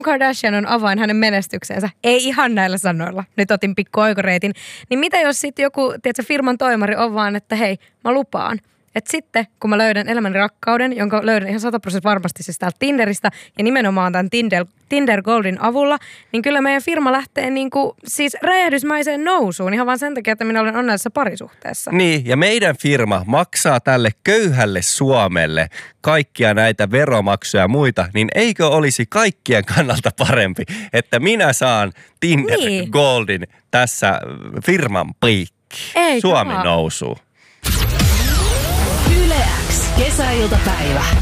Kardashian on avain hänen menestykseensä. Ei ihan näillä sanoilla. Nyt otin pikku oikoreitin. Niin mitä jos sitten joku, tiedätkö, firman toimari on vaan, että hei, mä lupaan. Että sitten, kun mä löydän elämäni rakkauden, jonka löydän ihan 100% varmasti siis täältä Tinderistä ja nimenomaan tämän Tinder Goldin avulla, niin kyllä meidän firma lähtee niinku siis räjähdysmäiseen nousuun ihan vaan sen takia, että minä olen onnellisessa parisuhteessa. Niin, ja meidän firma maksaa tälle köyhälle Suomelle kaikkia näitä veromaksuja ja muita, niin eikö olisi kaikkien kannalta parempi, että minä saan Tinder Goldin tässä firman piikki. Suomi nousuu. Yle X, kesäiltapäivä.